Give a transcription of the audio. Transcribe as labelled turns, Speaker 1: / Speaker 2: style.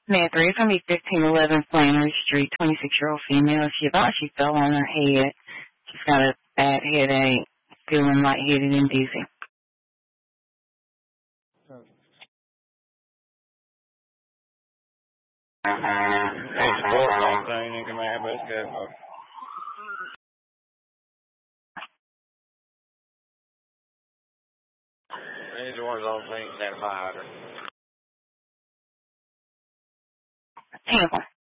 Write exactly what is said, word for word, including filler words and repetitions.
Speaker 1: Man, three, it's going to be fifteen eleven Flanders Street, twenty-six-year-old female. She thought she fell on her head. She's got a bad headache, feeling lightheaded and dizzy.
Speaker 2: It's a four thing, you can have this good. These ones on things that five hundred.
Speaker 1: Tampa.